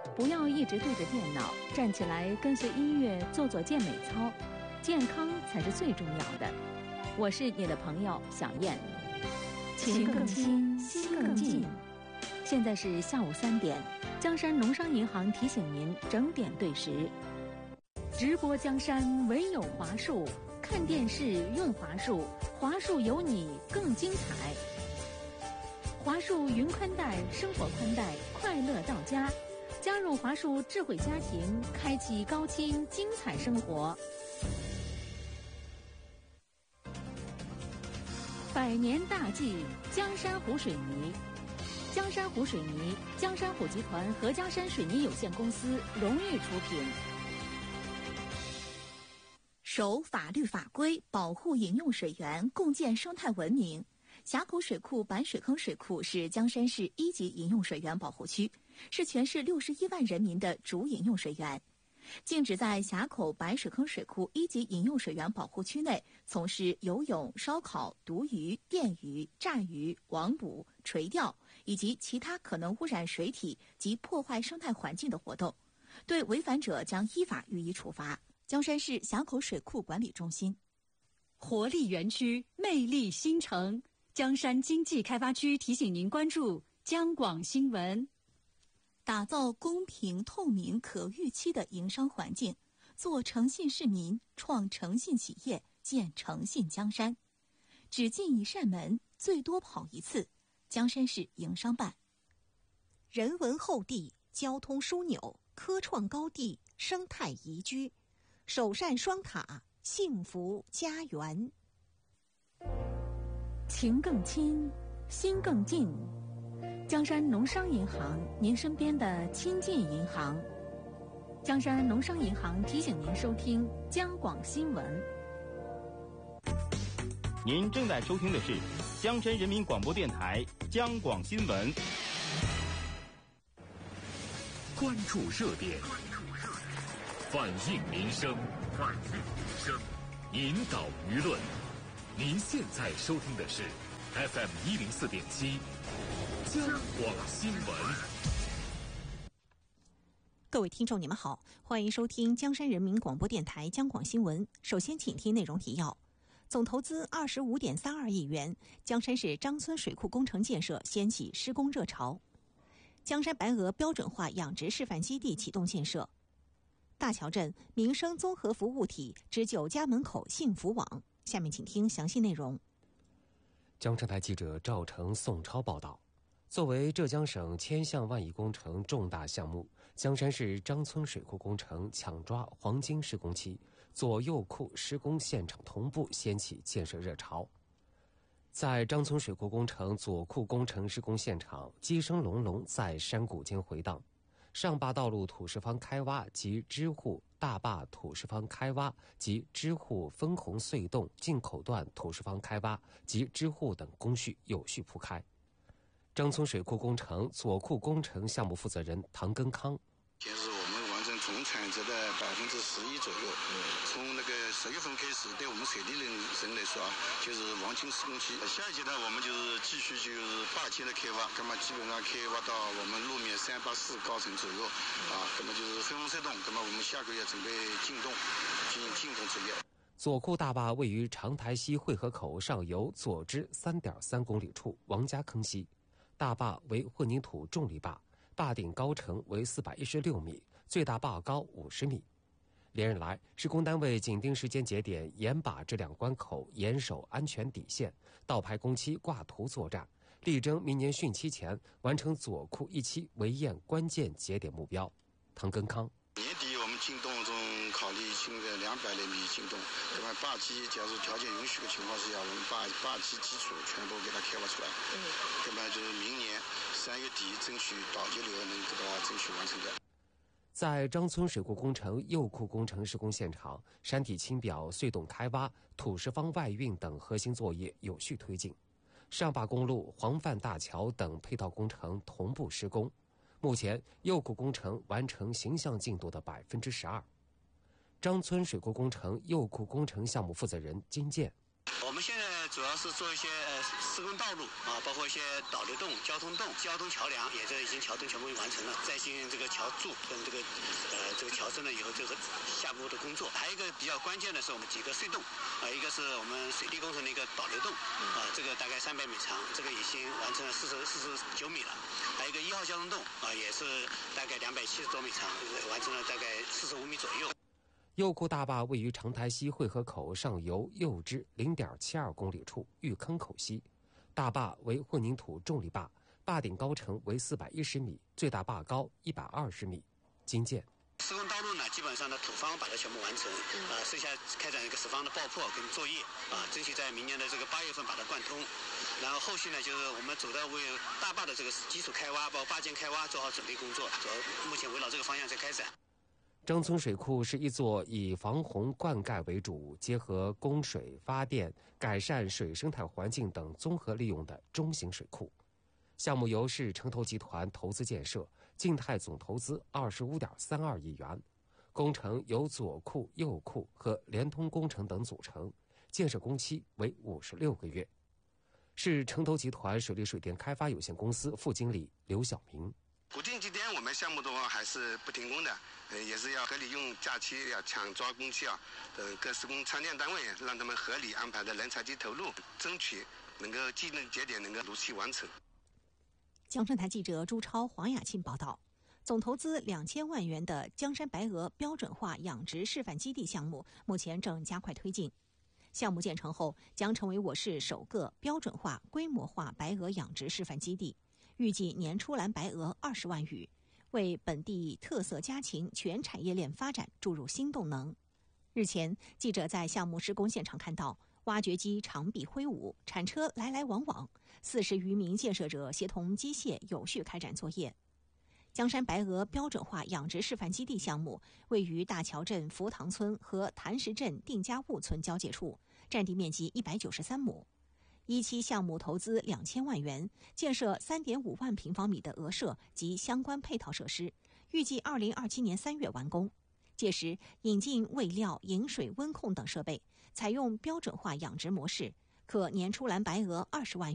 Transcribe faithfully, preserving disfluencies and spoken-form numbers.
不要一直对着电脑，站起来跟随音乐做做健美操，健康才是最重要的。我是你的朋友小燕，情更亲，心更近。现在是下午三点，江山农商银行提醒您整点对时。直播江山唯有华数，看电视用华数，华数有你更精彩。华数云宽带，生活宽带，快乐到家。加入华数智慧家庭，开启高清精彩生活。百年大计，江山湖水泥。江山湖水泥，江山湖集团和江山水泥有限公司荣誉出品。 守法律法规，保护饮用水源，共建生态文明。峡口水库板水坑水库是江山市一级饮用水源保护区，是全市六十一万人民的主饮用水源。禁止在峡口白水坑水库一级饮用水源保护区内从事游泳、烧烤、毒鱼、电鱼、炸鱼、网捕、垂钓以及其他可能污染水体及破坏生态环境的活动，对违反者将依法予以处罚。江山市峡口水库管理中心。 活力园区，魅力新城。江山经济开发区提醒您关注江广新闻。 打造公平、透明、可预期的营商环境，做诚信市民，创诚信企业，建诚信江山。只进一扇门，最多跑一次。江山市营商办。 人文厚地，交通枢纽，科创高地，生态宜居，首善双塔，幸福家园。 情更亲，心更近。江山农商银行，您身边的亲近银行。江山农商银行提醒您收听江广新闻。 您正在收听的是江山人民广播电台江广新闻。 关注热点，反映民生，反映民生，引导舆论。您现在收听的是 F M 一零四点七江广新闻。 各位听众，你们好，欢迎收听江山人民广播电台江广新闻。首先，请听内容提要：总投资二十五点三二亿元，江山市张村水库工程建设掀起施工热潮；江山白鹅标准化养殖示范基地启动建设；大桥镇民生综合服务体之九家门口幸福网。下面请听详细内容。 江城台记者赵成、宋超报道。作为浙江省千项万亿工程重大项目，江山市张村水库工程抢抓黄金施工期，左右库施工现场同步掀起建设热潮。在张村水库工程左库工程施工现场，机声隆隆在山谷间回荡。上坝道路土石方开挖及支护大坝土石方开挖及支护分洪隧洞进口段土石方开挖及支护等工序有序铺开。张村水库工程左库工程项目负责人唐根康。 就是我们完成总产值的百分之十一左右。从那个十月份开始，对我们水利人人来说啊，就是黄金施工期。下一阶段我们就是继续就是坝间的开挖，那么基本上开挖到我们路面三八四高层左右啊，那么就是分洪隧洞，那么我们下个月准备进洞进行进洞作业。 左库大坝位于长台溪汇合口上游左支 三点三公里处王家坑溪，大坝为混凝土重力坝，坝顶高程为四百一十六米，最大坝高五十米。连日来，施工单位紧盯时间节点，严把这两关口，严守安全底线，倒排工期挂图作战，力争明年汛期前完成左库一期围堰关键节点目标。唐根康。 年底我们进洞中考虑进个两百厘米进洞，那么坝基假如条件允许的情况之下，我们把坝基基础全部给它开挖出来，嗯，那么就是明年三月底争取导截流能给它争取完成掉。 在张村水库工程右库工程施工现场，山体清表、隧洞开挖、土石方外运等核心作业有序推进，上坝公路、黄泛大桥等配套工程同步施工。目前，右库工程完成形象进度的百分之十二。张村水库工程右库工程项目负责人金建。 我们现在主要是做一些呃施工道路啊，包括一些导流洞、交通洞、交通桥梁，也这已经桥墩全部完成了。再进行这个桥柱跟这个呃这个桥身了以后，这个下步的工作。还有一个比较关键的是我们几个隧洞啊，一个是我们水利工程的一个导流洞啊，这个大概三百米长，这个已经完成了四十四十九米了。还有一个一号交通洞啊，也是大概两百七十多米长，完成了大概四十五米左右。 右库大坝位于长台溪汇河口上游右支 零点七二公里处玉坑口西，大坝为混凝土重力坝，坝顶高程为四百一十米，最大坝高一百二十米，经建。 施工道路呢，基本上呢土方把它全部完成，啊、呃，剩下开展一个十方的爆破跟作业，啊、呃，争取在明年的这个八月份把它贯通。然后后续呢，就是我们主要为大坝的这个基础开挖，包括坝建开挖做好准备工作，主要目前围绕这个方向在开展。 张村水库是一座以防洪灌溉为主，结合供水、发电、改善水生态环境等综合利用的中型水库。项目由市城投集团投资建设，静态总投资二十五点三二亿元。工程由左库、右库和联通工程等组成，建设工期为五十六个月。市城投集团水利水电开发有限公司副经理刘晓明。 固定几点我们项目的话还是不停工的，呃，也是要合理用假期，要抢抓工期啊，呃，各施工参建单位让他们合理安排的人才及投入，争取能够技能节点能够如期完成。 江山台记者朱超、黄雅沁报道。总投资两千万元的江山白鹅标准化养殖示范基地项目目前正加快推进。项目建成后，将成为我市首个标准化、规模化白鹅养殖示范基地。预计年出栏白鹅二十万余，为本地特色家禽全产业链发展注入新动能。日前，记者在项目施工现场看到，挖掘机长臂挥舞，铲车来来往往，四十余名建设者协同机械有序开展作业。江山白鹅标准化养殖示范基地项目位于大桥镇福塘村和潭石镇定家务村交界处，占地面积一百九十三亩。一期项目投资两千万元，建设三点五万平方米的鹅舍及相关配套设施，预计二零二七年三月完工。届时引进喂料、饮水、温控等设备，采用标准化养殖模式，可年出栏白鹅二十万